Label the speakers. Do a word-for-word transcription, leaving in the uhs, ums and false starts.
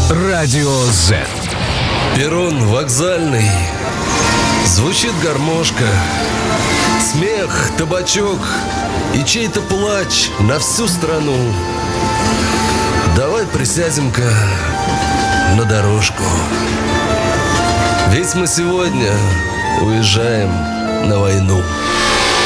Speaker 1: Радио Z.
Speaker 2: Перрон вокзальный. Звучит гармошка. Смех, табачок и чей-то плач на всю страну. Давай присядем-ка на дорожку. Ведь мы сегодня уезжаем на войну.